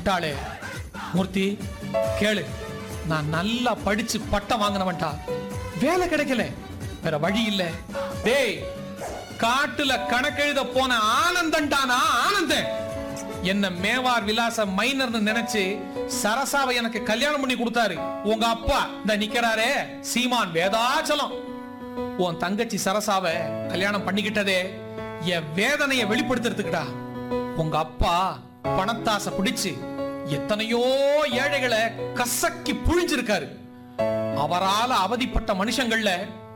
முட்டாளே மூர்த்தி கேளு, நான் நல்லா படிச்சு பட்டம் வாங்கினவன்டா, வேலை கிடைக்கல, வேற வழி இல்ல. டேய், காட்டுல கணக்கெழுத போன ஆனந்தன்டானா ஆனந்தன் என்ன மேவார் விலாச மைனர்னு நினைச்சு சரசாவை எனக்கு கல்யாணம் பண்ணி கொடுத்தாரு உங்க அப்பா. இந்த நிக்கிறாரே சீமான் வேதாச்சலம். உன் தங்கச்சி சரசாவை கல்யாணம் பண்ணிக்கிட்டதே என் வேதனையை வெளிப்படுத்துறதுக்குடா. உங்க அப்பா பணத்தாசை பிடிச்சு எத்தனையோ ஏழைகளை கசக்கி புழிஞ்சிருக்காரு. அவரால அவதிப்பட்ட மனுஷங்கள்ல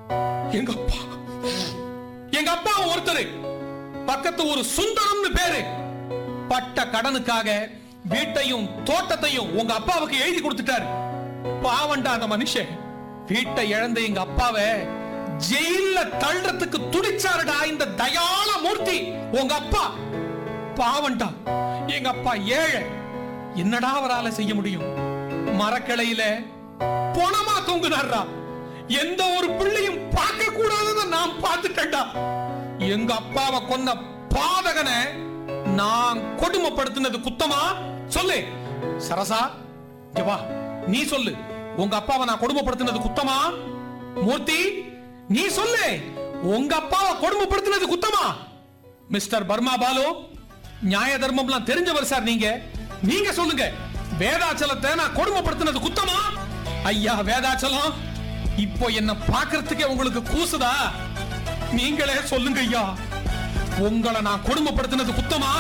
எங்க அப்பா ஒருத்தர். பக்கத்து ஒரு சுந்தரம்னு பேரு. பட்ட கடனுக்காக வீட்டையும் தோட்டத்தையும் உங்க அப்பாவுக்கு எழுதி கொடுத்துட்டாரு. பாவண்டா அந்த மனுஷன். வீட்டை இழந்த எங்க அப்பாவை ஜெயில தள்ளுறதுக்கு துடிச்சாருடா இந்த தயாள மூர்த்தி உங்க அப்பா. பாவண்டா எங்க அப்பா ஏழை. என்னடா அவரால செய்ய முடியும்? மரக்கிளையில பொணமா தூங்குனாரா. எந்த ஒரு பிள்ளையும் பார்க்க கூடாதத நான் பார்த்துட்டேன்டா. எங்க அப்பாவை கொன்ன பாதகனை நான் கொடுமைப்படுத்தினது குத்தமா? சொல்லு சரசா, வா நீ சொல்லு. உங்க அப்பாவை நான் கொடுமைப்படுத்தினது குத்தமா? மூர்த்தி நீ சொல்லு, உங்க அப்பாவை கொடுமைப்படுத்தினது குத்தமா? மிஸ்டர் பர்மா பாலு, நியாய தர்மம்லாம் தெரிஞ்சவர் சார் நீங்க. நீங்க சொல்லுங்க, வேதாச்சலத்தை நான் கொடுமைப்படுத்தினது குத்தமா? ஐயா வேதாச்சலம், இப்போ என்ன பார்க்கிறதுக்கே உங்களுக்கு கூசுதா? நீங்களே சொல்லுங்க ஐயா, உங்களை நான் கொடுமைப்படுத்தினது குத்தமா?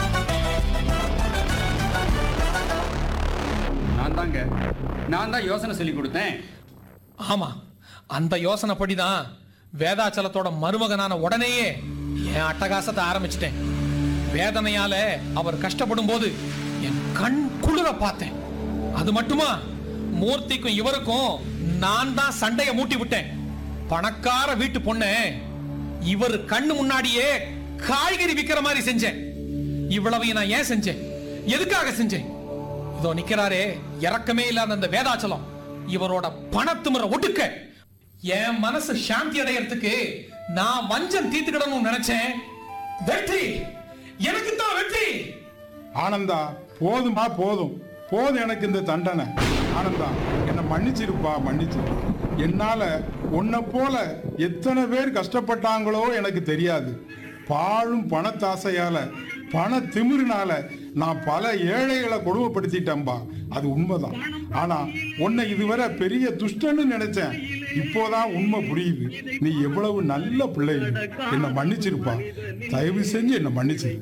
நான் தான் யோசனை சொல்லி கொடுத்தேன். ஆமா, அந்த யோசனை படிதான் வேதாச்சலத்தோட மருமகனான உடனேயே என் அட்டகாசத்தை ஆரம்பிச்சிட்டேன். வேதனையால அவர் கஷ்டப்படும் போது என் கண் குளிர பார்த்தேன். அது மட்டுமா, மூர்த்திக்கும் இவருக்கும் நான் தான் சண்டைய மூட்டி விட்டேன். பணக்கார வீட்டு பொண்ணு இவர் கண்ணு முன்னாடியே காய்கறி விக்கிற மாதிரி செஞ்சேன். இவ்வளவு நான் ஏன் செஞ்சேன்? எதுக்காக செஞ்சேன்? இதோ நிக்கிறாரே இறக்கமே இல்லாத அந்த வேதாச்சலம், இவரோட பணத்துமுறை ஒடுக்க என் மனசு சாந்தி அடையறதுக்கு நான் வஞ்சம் தீர்த்துக்கிடணும்னு நினைச்சேன். வெற்றி எனக்கு தான் வெற்றி. ஆனந்தா, போதுமா போதும் போதும் எனக்கு இந்த தண்டனை. ஆனந்தா, என்னை மன்னிச்சிருப்பா, மன்னிச்சு. என்னால உன்னை போல எத்தனை பேர் கஷ்டப்பட்டாங்களோ எனக்கு தெரியாது. பாழும் பணத்தாசையால, பண திமிருனால நான் பல ஏழைகளை கொடுமைப்படுத்திட்டேன்பா. அது உண்மைதான். ஆனா உன்னை இதுவரை பெரிய துஷ்டன்னு நினைச்சேன். இப்போதான் உண்மை புரியுது. நீ எவ்வளவு நல்ல பிள்ளை. என்னை மன்னிச்சிருப்பா, தயவு செஞ்சு என்னை மன்னிச்சிரு.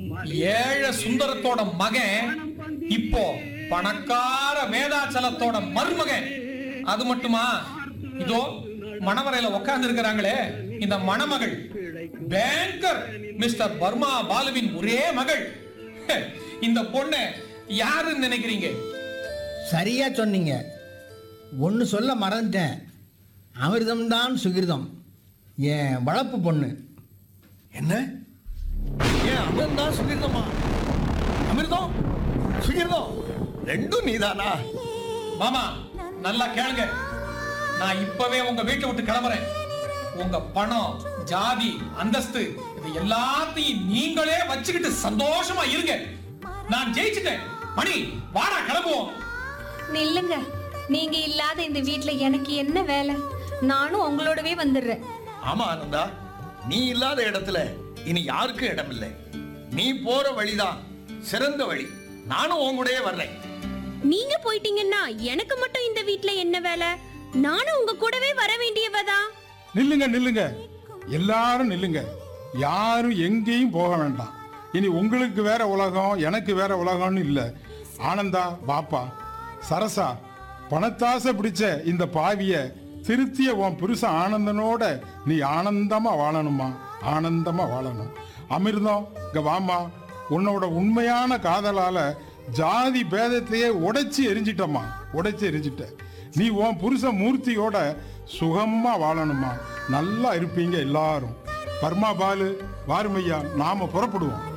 ஏழை சுந்தரத்தோட மகன் இப்போ பணக்கார வேதாச்சலத்தோட மருமகன். அது மட்டுமா, இதோ மணவரையில உட்கார்ந்து இருக்கிறாங்களே இந்த மணமகள், பேங்கர் மிஸ்டர் பர்மா பாலுவின் ஒரே மகள். இந்த பொண்ணு யாருன்னு நினைக்கிறீங்க? சரியா சொன்னீங்க. ஒன்னு சொல்ல மறந்துட்டேன். அமிர்தம் தான் சுகிர்தம், என் வளர்ப்பு பொண்ணு. என்ன? ஏன் அமிர்தம் தான் சுகிர்தமா? அமிர்தம் சுகிர்தம் ரெண்டும் நீதானா? மாமா நல்லா கேளுங்க. நான் இப்பவே உங்க வீட்டை விட்டு கிளம்புறேன். உங்க பணம், ஜாதி, அந்தஸ்து இது எல்லாத்தையும் நீங்களே வச்சுக்கிட்டு சந்தோஷமா இருங்க. நான் ஜெயிச்சிட்டேன். மணி வாடா கிளம்புவோம். நில்லுங்க, நீங்க இல்லாத இந்த வீட்ல எனக்கு என்ன வேலை? நானும் உங்களோடவே வந்துடுறேன். ஆமா ஆனந்தா, நீ இல்லாத இடத்துல இனி யாருக்கும் இடம் இல்லை. நீ போற வழிதான் சிறந்த வழி. நானும் உங்களுடைய வர்றேன். நீங்க போயிட்டீங்கன்னா எனக்கு மட்டும் இந்த வீட்ல என்ன வேலை? நானும் உங்க கூடவே வர வேண்டியவதான். நில்லுங்க நில்லுங்க, எல்லாரும் நில்லுங்க. யாரும் எங்கேயும் போக வேண்டாம். இனி உங்களுக்கு வேற உலகம், எனக்கு வேற உலகம்னு இல்லை. ஆனந்தா பாப்பா, சரசா, பணத்தாசை பிடிச்ச இந்த பாவிய திருத்திய உன் புருஷன் ஆனந்தனோட நீ ஆனந்தமா வாழணுமா, ஆனந்தமா வாழணும். அமிர்தம், இங்க வாமா. உன்னோட உண்மையான காதலால ஜாதி பேதத்தையே உடைச்சி எரிஞ்சிட்டம்மா, உடைச்சி எரிஞ்சிட்ட. நீ உன் புருஷன் மூர்த்தியோட சுகமா வாழணுமா. நல்லா இருப்பீங்க எல்லாரும். பர்மா பாலு, வாருமையா, நாம புறப்படுவோம்.